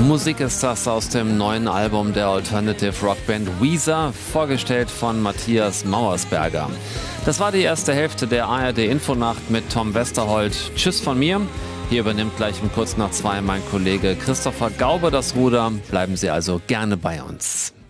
Musik ist das aus dem neuen Album der Alternative Rockband Weezer, vorgestellt von Matthias Mauersberger. Das war die erste Hälfte der ARD-Infonacht mit Tom Westerholt. Tschüss von mir. Hier übernimmt gleich um kurz nach 2 mein Kollege Christopher Gaube das Ruder. Bleiben Sie also gerne bei uns.